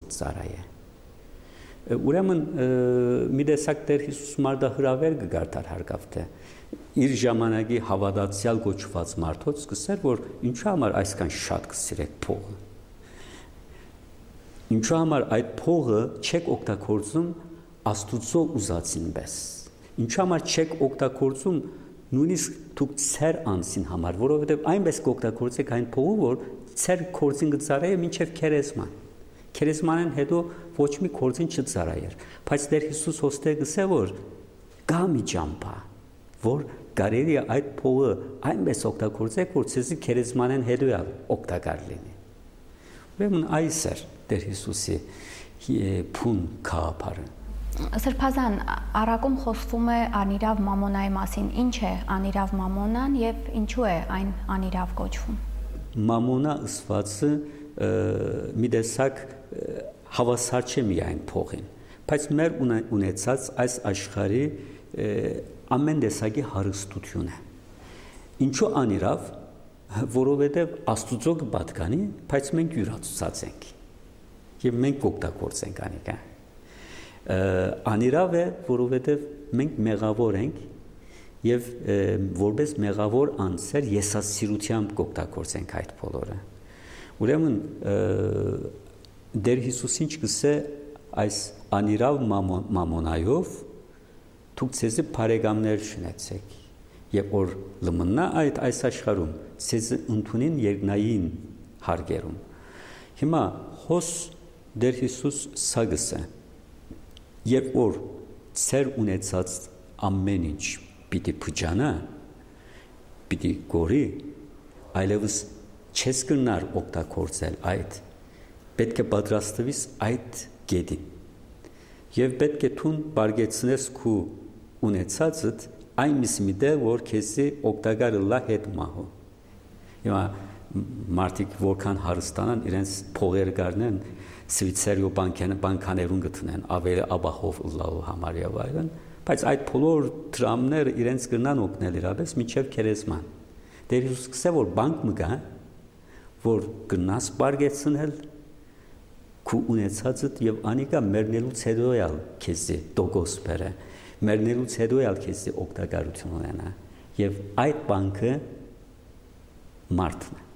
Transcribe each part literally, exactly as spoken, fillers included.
ծարայե։ Ուրեմն մի տեսակ Տեր Հիսուս մարդահրավեր կգարտար հարգավ թե իր ժամանակի հավատացյալ գոչված մարդոց սկսեր, որ ինչու համար այսքան շատ կսիրեք փողը։ Ինչու համար այդ փողը չեք օգտագործում Աստուծո ուզածին պես։ Ինչու համար չեք օգտագործում նույնիսկ դուք ծեր անձին համար, որովհետև այնպես կօգտագործեք այն փողը, որ ծեր կորձին կծարայե մինչև քերեզման։ Քերեզմանեն հետո ոչ մի կորձին չծարայեր։ Բայց Տեր Հիսուս հոստե գսե որ կա մի ճամփա, որ կարելի է այդ փողը այնպես օգտագործեք, որ ցեզի քերեզմանեն հետո է օգտակար լինի։ Ուրեմն այս էր Տեր Հիսուսի փուն գաղափարը։ Սրբազան, առակում խոսվում է անիրավ մամոնայի մասին։ Ինչ է անիրավ մամոնան եւ ինչու է այն անիրավ կոչվում։ Մամոնա ըսվածը մի տեսակ հավասար չէ միայն փողին, բայց մեր ունեցած այս աշխարհի ամեն տեսակի հարստություն է։ Ինչու անիրավ, որովհետև Աստուծո կպատկանի, բայց մենք յուրացուցած ենք եւ մենք կօգտագործենք անիկա։ Անիրավ է, որովհետև մենք մեղավոր ենք եւ որպես մեղավոր անձեր եսասիրությամբ կօգտագործենք այդ բոլորը։ Ուրեմն Տեր Հիսուսին գսե այս անիրավ մամոնայով դուք ցեզի բարեկամներ շնեցեք եւ որ լմնա այդ այս աշխարհում ցեզի ընդունին երկնային հարգերում։ Հիմա հոս Տեր Հիսուս սա գսե երբ որ ծեր ունեցած ամեն ինչ պիտի փճանա, պիտի գորի, այլևս չես կրնար օգտագործել այդ, պետք է պատրաստվես այդ գետին եւ պետք է թուն բարգեցնես քու ունեցածդ այնպես մի դե որ քեզի օգտակար լա հետ մահու։ Հիմա մարդիկ որքան հարստանան իրենց փողեր գարնեն Սվիցերիո բանկաներուն գտնեն ավելի աբահով լավ համար եւ այլն, բայց այդ բոլոր դրամները իրենց կրնան օգնել իրապես միջև քերեզման։ Տեր Հիսուս գսե որ բանկ մը գա, որ գնաս բարգեցնել քու ունեցածդ եւ անիկա մեռնելուց հետո էլ քեզի դոգոս բերե, մեռնելուց հետո էլ քեզի օգտակարություն ունենա եւ այդ բանկը մարդն է։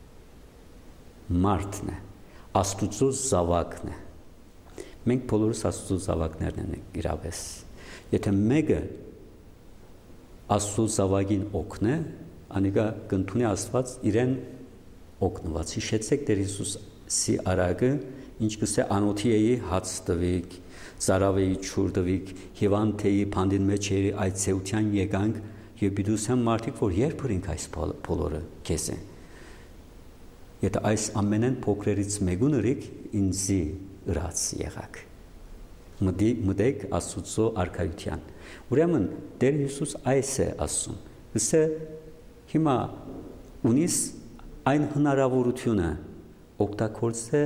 Մարդն է, Աստուծո զավակն է։ Մենք բոլորս Աստուծո զավակներն ենք իրապես։ Եթե մեկը Աստծո զավակին օգնե, անիկա կընդունի Աստված իրեն օգնված։ Հիշեցեք Տեր Հիսուսի արագը, ինչ կսե անոթիեի հաց տվիկ, ծարավեի չուր տվիկ, հիվանդեի փանդին մեջ երի այդ ծեության եկանք եւ բիդուսան մարդիկ, որ երբ ուրինք այս բոլորը քեզ են։ Եթե այս ամենեն փոքրերից մեկուն ուրիկ ինձի ըրած եղակ։ Մտեք Աստուծո արքայության։ Ուրեմն Տեր Հիսուս այս է ասում։ Գսե հիմա ունիս այն հնարավորությունը օգտագործե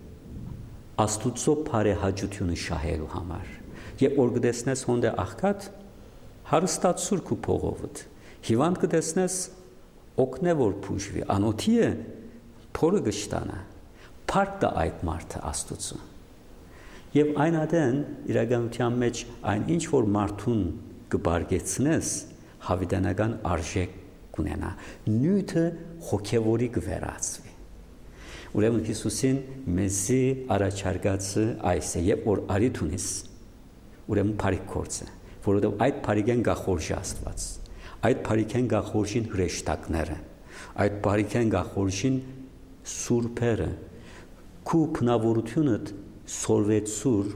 Աստուծո բարեհաճությունը շահելու համար։ Երբ որ գտեսնես հոնդե աղքատ, հարստացուր քու փողովդ։ Հիվանդ կտեսնես օգնե որ փուժվի, անոթի է փորը գշտանա, փառք տա այդ մարդը Աստուծո։ Եվ այն ադեն իրականության մեջ այն ինչ որ մարդուն կբարգեցնես, հավիտենական արժեք կունենա, նյութը հոգևորի կվերածվի։ Ուրեմն Հիսուսին մեզի առաջարկածը այս է, երբ որ արիթ ունիս, ուրեմն բարիք գործը, որովհետև այդ բարիքեն գախորժի Աստված, այդ բարիքեն գախորժին հրեշտակները, այդ բարիքեն գախորժին սուրբերը, քու բնավորությունդ սորվեցուր,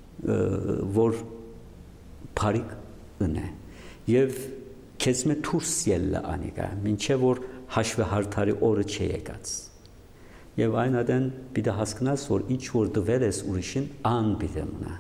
որ բարիք ընե, և քեզ մե թուրս ելլը անիկա, մինչև որ հաշվեհարդարի օրը չէ եկած։ Եվ այն ադեն պիտի հասկնաս, որ ինչ որ դվել ես ուրիշին ան պիտի մնա։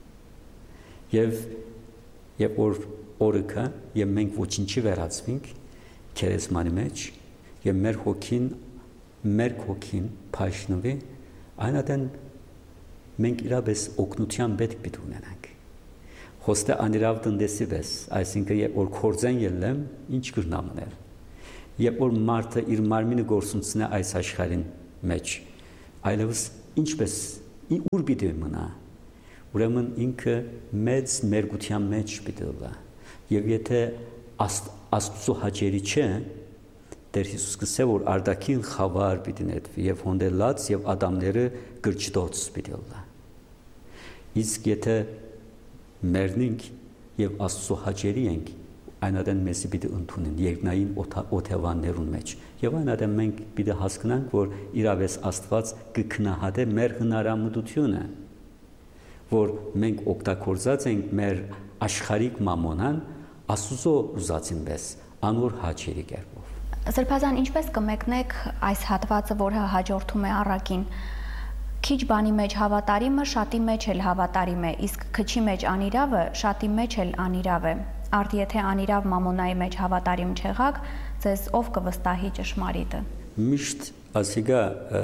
Եվ երբ որ օրը կա, և մենք ոչինչի վերածվենք քերեզմանի մեջ, և մեր հոգին, մեր հոգին փայշնվի, այն ադեն մենք իրապես օգնության պետք պիտի ունենանք։ Խոստե անիրավ տնտեսի պես, այսինքն երբ որ կորձեն ելնեմ, ինչ կրնամ ունել։ Երբ որ մարդը իր մարմինը գործունցնե այս աշխարհին մեջ, այլևս ինչպես ուր պիտի մնա։ Ուրեմն ինքը մեծ մերգության մեջ պիտի լա։ Եվ եթե Աստծո հաճելի չէ, Տեր Հիսուս կսե որ արդակին խավար պիտի նետվի եւ հոնդելած եւ ադամները գրճտոց պիտի լա։ Իսկ եթե մեռնենք եւ Աստծո հաճելի ենք, այնադեն մեզ պիտի ընդունեն երկնային օթևաններուն մեջ։ Եվ այնադեն մենք պիտի հասկանանք, որ իրավես Աստված կքնահատե մեր հնարամտությունը, որ մենք օգտագործած ենք մեր աշխարհիկ մամոնան Աստծո ուզածին պես անոր հաճելի կերպով։ Սրբազան, ինչպես կմեկնեք այս հատվածը, որը հաջորդում է առակին։ Քիչ բանի մեջ հավատարիմը շատի մեջ էլ հավատարիմ է, իսկ քչի մեջ անիրավը շատի մեջ էլ անիրավ է։ Արդ եթե անիրավ մամոնայի մեջ հավատարիմ չեղաք, ձեզ ով կվստահի ճշմարիտը։ Միշտ ասիգա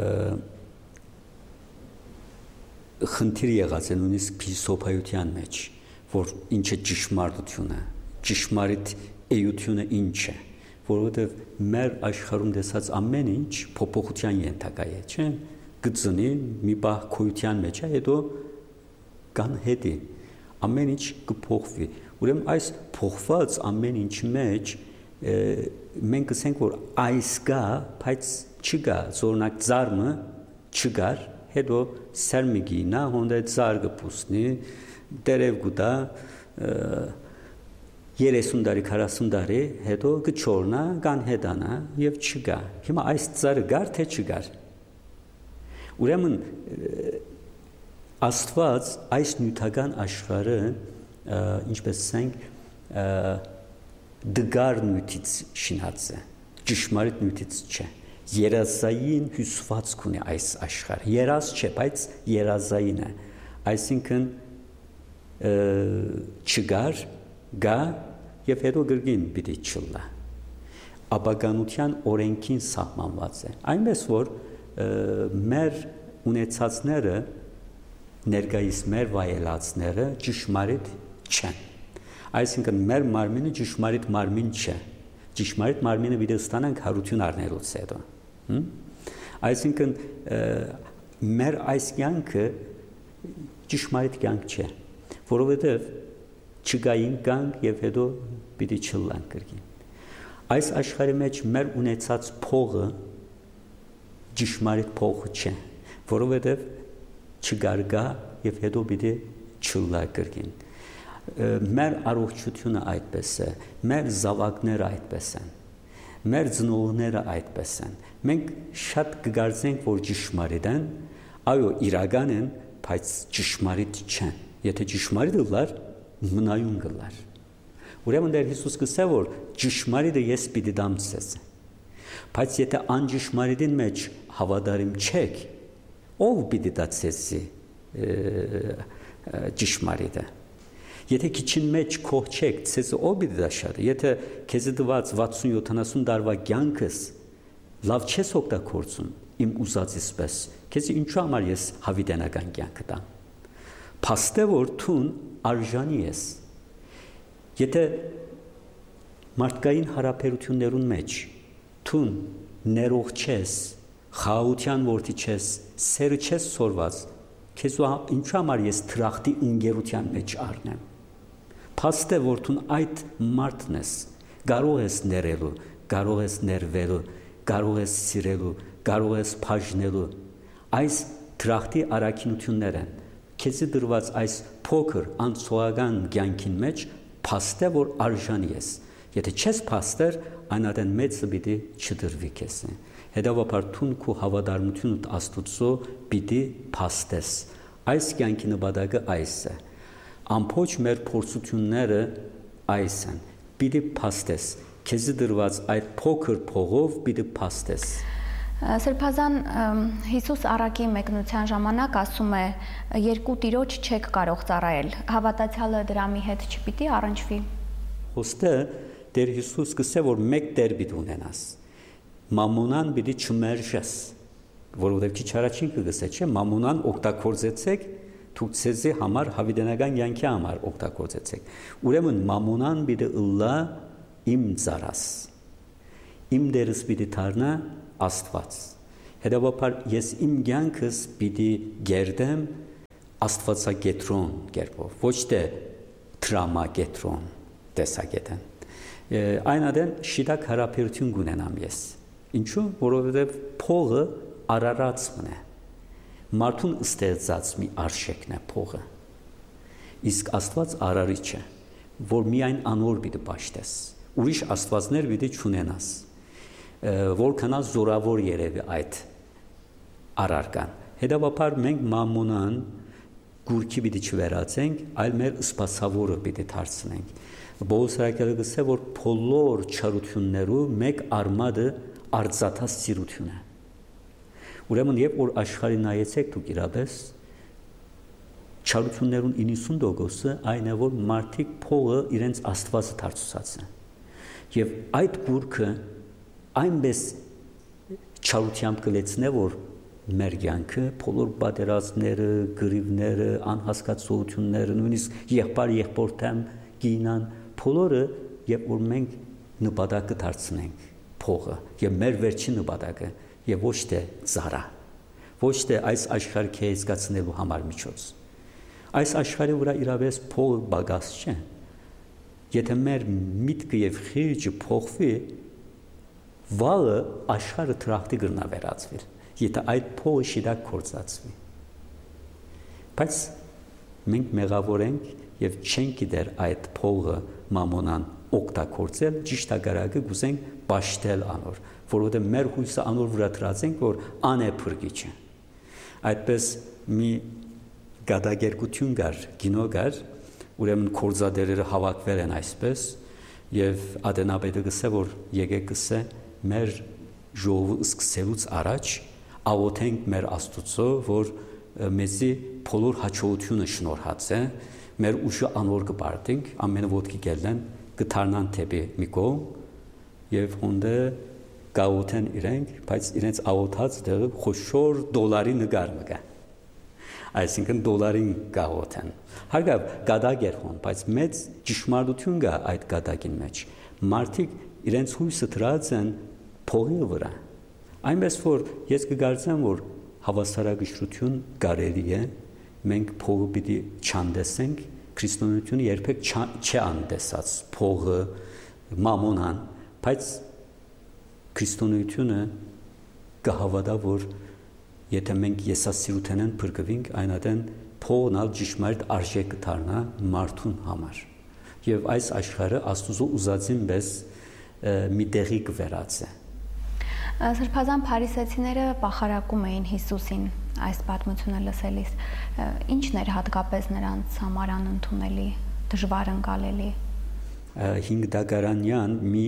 խնդիր եղած է նույնիսկ փիլիսոփայության մեջ, որ ինչ է ճշմարտությունը, ճշմարիտ էությունը ինչ է, որովհետև մեր աշխարհում տեսած ամեն ինչ փոփոխության ենթակա է, չէ՞։ Գծնի մի բախ քույության մեջ է, հետո կան հետի, ամեն ինչ կփոխվի։ Ուրեմն այս փոխված ամեն ինչի մեջ մենք ասենք որ այս կա, բայց չկա, օրինակ ծառը չկար, հետո սերմիկի նա հոնդե ծառ կփուսնի, դերև գուտա երեսուն տարի, քառասուն տարի, հետո կչորնա, կան հետանա եւ չկա։ Հիմա այս ծառը գար թե չգար։ Ուրեմն Աստված այս նյութական աշխարհը ինչպես ասենք դգար նյութից շինած է, ճշմարիտ նյութից չէ։ Երազային հյուսվածք ունի այս աշխարհը։ Երազ չէ, բայց երազային է։ Այսինքն չգար, գա եւ հետո գրգին պիտի չլա։ Ապականության օրենքին սահմանված է։ Այնպես որ մեր ունեցածները ներկայիս մեր վայելածները ճշմարիտ չեն։ Այսինքն մեր մարմինը ճշմարիտ մարմին չէ։ Ճշմարիտ մարմինը պիտի ստանանք հարություն առնելուց հետո։ Այսինքն մեր այս կյանքը ճշմարիտ կյանք չէ, որովհետև չգային կյանք եւ հետո պիտի չլանք կրկին։ Այս աշխարհի մեջ մեր ունեցած փողը ճշմարիտ փող չէ, որովհետև չգարգա եւ հետո պիտի չլա կրկին։ Մեր առողջությունը այդպես է, մեր զավակները այդպես են, մեր ծնողները այդպես են։ Մենք շատ կգարձենք, որ ճշմարիտ են, այո, իրական են, բայց ճշմարիտ չեն։ Եթե ճշմարիտ լար, մնայուն գլար։ Ուրեմն Տեր Հիսուս կսե որ ճշմարիտը ես պիտի դամ ցես։ Բայց եթե անճշմարիտին մեջ հավատարիմ չեք, ով պիտի դա ցեսի ճշմարիտը։ Եթե քիչին մեջ քող չեք, ցեսը ով պիտի դա շարի։ Եթե քեզ դված վաթսուն յոթանասուն տարվա կյանքս լավ չես օգտագործում իմ ուզածից պես, քեզ ինչու համար ես հավիտենական կյանք տամ։ Փաստե որ թուն արժանի ես։ Եթե մարդկային հարաբերություններուն մեջ թուն ներող չես, խաղաղության որդի չես, սերը չես սորված, քեզ ինչու համար ես թրախտի ընկերության մեջ առնեմ։ Փաստե որ թուն այդ մարդն ես, կարող ես ներելու, կարող ես ներվելու, կարող ես սիրելու, կարող ես բաժնելու։ Այս թրախտի առաքինություններ են։ Քեզ դրված այս փոքր անցողական կյանքին մեջ փաստե որ արժանի ես։ Եթե չես փաստեր, այնադեն մեծը պիտի չդրվի քեզ։ Հետևաբար թուն քո հավատարմությունը Աստծո պիտի փաստես։ Այս կյանքի նպատակը այս է։ Ամբողջ մեր փորձությունները այս են։ Պիտի փաստես։ Քեզ դրված այդ փոքր փողով պիտի փաստես։ Սրբազան Հիսուս առակի մեկնության ժամանակ ասում է երկու տիրոջ չեք կարող ծառայել։ Հավատացյալը դրամի հետ չպիտի առնչվի։ Ոստը Տեր Հիսուս կսե որ մեկ տեր պիտի ունենաս։ Մամոնան պիտի չմերժես, որովհետև քիչ առաջին կգսե, չէ՞, մամոնան օգտագործեցեք, դուք ցեզի համար հավիտենական կյանքի համար օգտագործեցեք։ Ուրեմն մամոնան պիտի ըլլա իմ ծառաս։ Իմ դերս պիտի դառնա Աստված։ Հետևաբար ես իմ կյանքս պիտի գերդեմ աստվածագետրոն կերպով, ոչ թե դրամագետրոն տեսակետեն։ Այն ադեն շիտակ հարաբերություն կունենամ ես։ Ինչու՞, որովհետև փողը արարածն է։ Մարդուն ստեղծած մի արժեքն է փողը։ Իսկ Աստված արարիչ է, որ միայն անոր պիտի պաշտես։ Ուրիշ աստվածներ պիտի չունենաս, որքանա զորավոր երևի այդ արարքան։ Հետևաբար մենք մամոնան գուրքի պիտի չվերածենք, այլ մեր սպասավորը պիտի դարձնենք։ Պողոս Արաքյալը գսե, որ բոլոր չարություններու մեկ արմատը արծաթած սիրություն է։ Ուրեմն երբ որ աշխարհի նայեցեք դուք իրապես չարություններուն իննսուն տոկոսը այն է, որ մարդիկ փողը իրենց աստվածը դարձուցած են։ Եվ այդ գուրքը այնպես չարությամբ կլեցնե, որ մեր կյանքը, բոլոր պատերազմները, գրիվները, անհասկացությունները, նույնիսկ եղբայր-եղբորտեմ գինան, բոլորը, երբ որ մենք նպատակը դարձնենք փողը, եւ մեր վերջին նպատակը, եւ ոչ թե ծառա, ոչ թե այս աշխարհը կհեզկացնելու համար միջոց։ Այս աշխարհի վրա իրավես փողը բագաս չէ։ Եթե մեր միտքը եւ խիղճը փոխվի, վաղը աշխարհը տրախտի կգնա վերածվի։ Եթե այդ փողը շիդակ կործածվի։ Բայց մենք մեղավոր ենք եւ չենք գիտեր այդ փողը մամոնան օգտագործել, ճիշտ ագարակը գուզենք պաշտել անոր, որովհետեւ մեր հույսը անոր վրա դրած ենք, որ անե փրկիչ է։ Այդպես մի գադագերգություն կար, կինո կար, ուրեմն կորզադերերը հավաքվել են այսպես եւ Ադենապետը գսե, որ եկեք գսե մեր ժողովը սկսելուց առաջ աղոթենք մեր Աստուծո, որ մեզի բոլոր հաջողությունը շնորհած է, մեր ուժը անոր կբարդենք, ամենը ոտքի գելեն, կդառնան թեպի մի կողմ եւ հոնդը գաղութեն իրենք, բայց իրենց աղոթած դերը խոշոր դոլարի նկար մգա։ Այսինքն դոլարին գաղութեն։ Հարգավ գադագեր հոն, բայց մեծ ճշմարտություն կա այդ գադագին մեջ։ Մարդիկ իրենց հույսը դրած են փողի վրա։ Այնպես որ ես կգործեմ, որ հավասարակշռություն կարելի է, մենք փողը պիտի չանդեսենք, քրիստոնեությունը երբեք չի անդեսած փողը, մամոնան, բայց քրիստոնեությունը կհավատա, որ եթե մենք եսասիրութենեն փրկվենք, այնադեն փողն ալ ճշմարիտ արժեք կդառնա մարդուն համար։ Եվ այս աշխարհը Աստուծո ուզածին պես մի տեղի կվերածի։ Սրբազան փարիսեցիները պախարակում էին Հիսուսին այս պատմությունը լսելիս, ի՞նչն էր հատկապես նրանց համար անընդունելի, դժվար ընկալելի։ Հինգ դագարանյան մի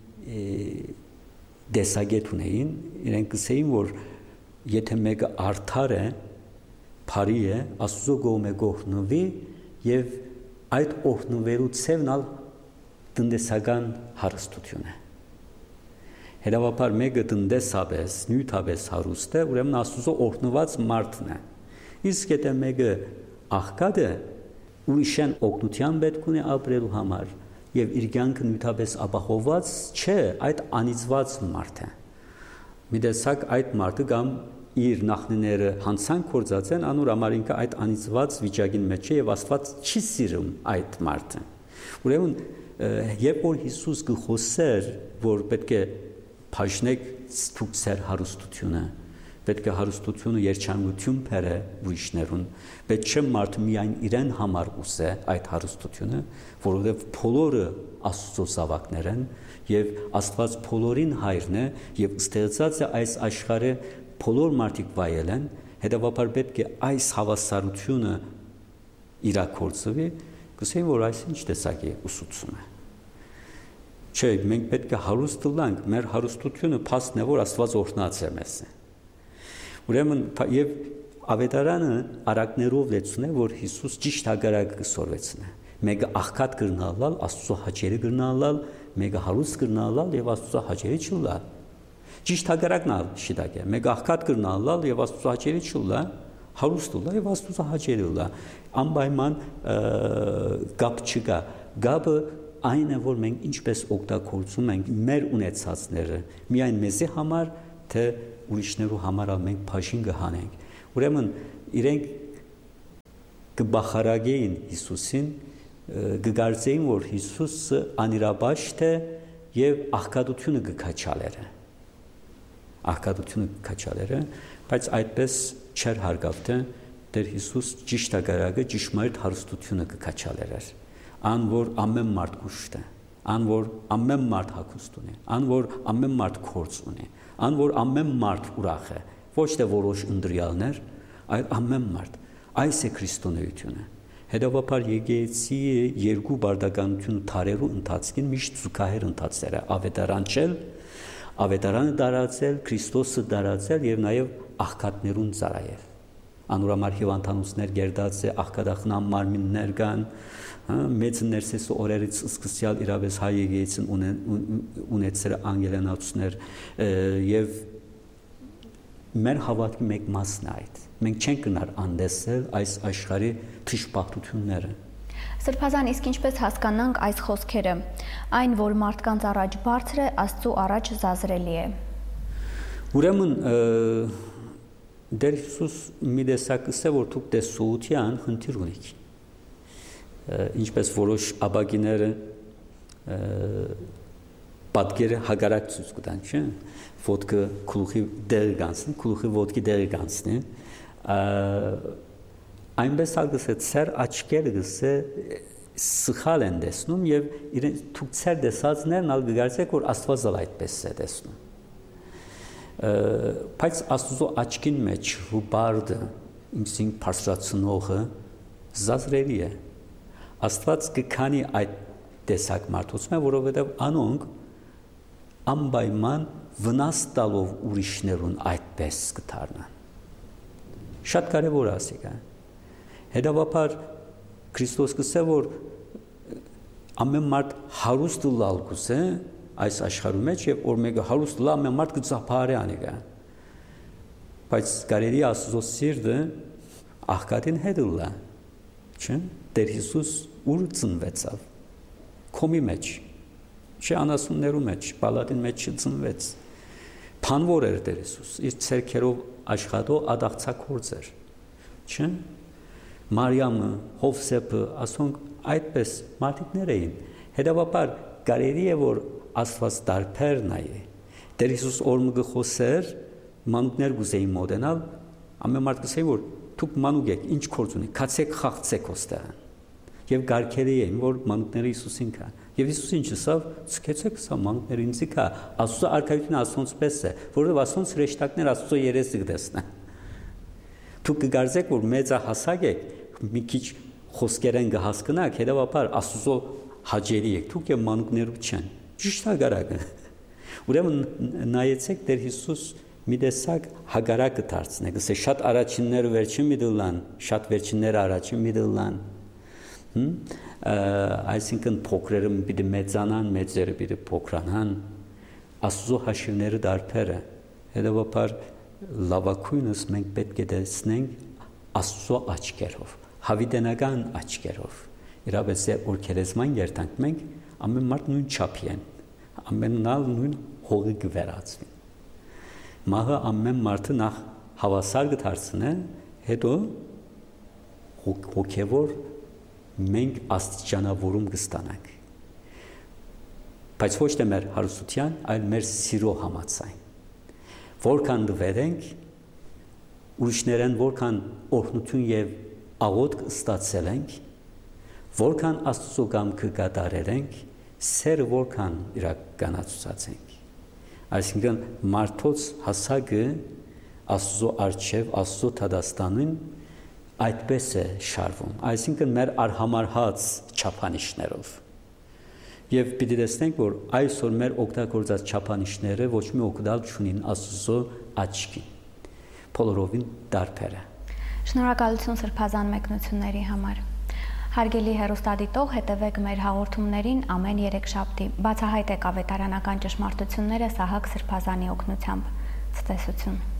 դեսագետ ունեին, իրենք կսեին, որ եթե մեկը արդար է, բարի է, Աստծո կողմը գողնվի եւ այդ օրհնվելու ցևն ալ տնտեսական հարստություն է։ Հետևաբար մեկը տնտեսապես, նյութապես հարուստ է, ուրեմն Աստծո օրհնված մարդն է։ Իսկ եթե մեկը աղքատ է, ուրիշեն օգնության պետք ունի ապրելու համար եւ իր կյանքը նյութապես ապահովված չէ, այդ անիծված մարդ է։ Մի տեսակ այդ մարդը կամ իր նախնիները հանցանք կործած են, անոր համար ինքը այդ անիծված վիճակին մեջ է եւ Աստված չի սիրում այդ մարդը։ Ուրեմն երբ որ Հիսուս կխոսեր, որ պետք է բաժնեք ցույց ծեր հարստությունը, պետք է հարստությունը երջանկություն բերե ուրիշներուն, պետք չէ մարդը միայն իրեն համար ուզե այդ հարստությունը, որովհետև բոլորը Աստծո զավակներ են եւ Աստված բոլորին հայրն է եւ ստեղծած է այս աշխարհը բոլոր մարդիկ վայել են, հետեւաբար պետք է այս հավասարությունը իրակորձվի, կսեին, որ այս ինչ տեսակի ուսուցում է։ Չէ, մենք պետք է հարուստ լինենք, մեր հարստությունը փաստն է, որ Աստված օրհնած է մեզ։ Ուրեմն եւ Ավետարանը արակներով լեցուն է, որ Հիսուս ճիշտ հագարակ կսորվեցնե։ Մեկը աղքատ կրնալալ, Աստծո հաճելի կրնալալ, մեկը հարուստ կրնալալ եւ Աստծո հաճելի չլալ։ Ճիշտ հագարակն ալ շիտակ է։ Մեկը աղքատ կրնալալ եւ Աստծո հաճելի չլա, հարուստ լա եւ Աստծո հաճելի լա։ Անպայման գապ չկա։ Գապը այն է, որ մենք ինչպես օգտագործում ենք մեր ունեցածները, միայն մեզի համար, թե ուրիշներու համար ալ մենք բաժին կհանենք։ Ուրեմն իրենք կբախարագեին Հիսուսին, կգարձեին, որ Հիսուսը անիրաբաշտ է եւ աղքատությունը կքաչալերը։ Աղքատությունը կքաչալերը, բայց այդպես չեր հարգավտը Տեր Հիսուս ճիշտ ագարակը ճշմարիտ հարստությունը կքաչալեր։ Ան որ ամեն մարդ կուշտ է, ան որ ամեն մարդ հագուստ ունի, ան որ ամեն մարդ կորց ունի, ան որ ամեն մարդ ուրախ է, ոչ թե որոշ ընտրյալներ, այլ ամեն մարդ։ Այս է քրիստոնեությունը։ Հետևաբար եկեղեցի երկու բարդականություն թարերու ընթացքին միշտ զուգահեռ ընթացել է, ավետարանչել, ավետարանը դարացել, Քրիստոսը դարացել եւ նաեւ աղքատներուն ծառայել։ Անուրամար հիվանդանոցներ գերդած է, աղքատախնամ մարմիններ կան, մեծ ներսես օրերից սկսյալ իրավես հայ եկեղեցին ունեցել անգելանացուներ եւ մեր հավատքի մեկ մասն է այդ։ Մենք չենք գնար անդեսել այս աշխարհի թշպախտությունները։ Սրբազան, իսկ ինչպես հասկանանք այս խոսքերը, այն, որ մարդկանց առաջ բարձր է, Աստծու առաջ զազրելի է։ Ուրեմն Տեր Հիսուս մի տեսակս է, որ դուք տեսողության խնդիր ունիք։ Ինչպես որոշ աբագիները պատկերը հագարակ ցույց կտան, չէ՞։ Ոտքը գլուխի դերը կանցնի, գլուխի ոտքի դերը կանցնի։ Այնպես ալգսը ծեր աչքերը գսե սխալ են տեսնում եւ իրեն դուք ծեր տեսածներն ալ գարցեք որ Աստված ալ այդպես է տեսնում։ Բայց Աստծո աչքին մեջ հուբարդը ինքսին բարձրացնողը զազրելի է։ Աստված կքանի այդ տեսակ մարդուցմը, որովհետեւ անոնք անպայման վնաս տալով ուրիշներուն այդպես կդառնան։ Շատ կարևոր է ասիկա։ Հետևաբար Քրիստոս կսե որ ամեն մարդ հարուստ լալ կուսե այս աշխարհում մեջ եւ որ մեկը հարուստ լա ամեն մարդ կծափարի անիկա։ Բայց կարելի Աստծո սիրտը աղքատին հետ լա։ Չէ՞։ Տեր Հիսուս ուր ծնվեցավ։ Քոմի մեջ։ Չէ անասուններու մեջ, պալատին մեջ չծնվեց։ Փանվոր էր Տեր Հիսուս, իր ցերքերով աշխատող ադաղցակորձ էր։ Չէ՞։ Մարիամը, Հովսեփը, ասոնք այդպես մարդիկներ էին։ Հետևաբար կարելի է որ Աստված դարբեր նայե։ Տեր Հիսուս օրը գխոսեր, մանուկներ գուզեին մոդենալ, ամեն մարդ կսեի որ դուք մանուկ եք, ինչ գործ ունի, քացեք խաղցեք ոստեղան։ Եվ գարկերի էին, որ մանուկները Հիսուսին կա։ Եվ Հիսուսը ինչ ասավ, ցկեցեք սա մանուկները ինձ կա։ Աստծո արքայությունը Աստծոց պես է, որովհետև Աստծոց հրեշտակներ Աստծո երեսը կտեսնեն։ Դուք կգարձեք, որ մեծահասակ եք, մի քիչ խոսքերեն կհասկանաք, հետևաբար Աստծո հաջելի եք, դուք եւ մանուկներու չեն։ Ճիշտ հագարակը։ Ուրեմն նայեցեք Տեր Հիսուս մի տեսակ հագարակը դարձնեք, ասե շատ առաջինները վերջին մի դլան, շատ վերջինները առաջին մի դլան։ Այսինքն փոքրերը պիտի մեծանան, մեծերը պիտի փոքրանան, Աստծո հաշիվները դարբեր է։ Հետևաբար լավակույնս մենք պետք է տեսնենք Աստծո աչքերով, հավիտենական աչքերով։ Իրավես է որ քերեզման երթանք մենք ամեն մարդ նույն չափի են, ամենալ նույն հողի կվերածվի։ Մահը ամեն մարդը նախ հավասար կդարձնե, հետո հոգևոր մենք աստիճանավորում կստանանք։ Բայց ոչ թե մեր հարստության, այլ մեր սիրո համաձայն։ Որքան դվերենք, ուրիշներեն որքան օրհնություն եւ աղոթք ստացել ենք, որքան Աստծո կամքը կատարենք, սերը որքան իրականացուցած ենք։ Այսինքն մարդոց հասակը Աստծո արչեւ, Աստծո դատաստանին այդպես է շարվում, այսինքն մեր արհամարհած չափանիշներով։ Եվ պիտի տեսնենք, որ այսօր մեր օգտագործած չափանիշները ոչ մի օգտալ չունին Աստծո աչքին։ Բոլորովին դարբեր է։ Շնորհակալություն սրբազան մեկնությունների համար։ Հարգելի հեռուստադիտող, հետևեք մեր հաղորդումներին ամեն երեքշաբթի։ Բացահայտեք ավետարանական ճշմարտությունները Սահակ Սրբազանի օգնությամբ։ Ցտեսություն։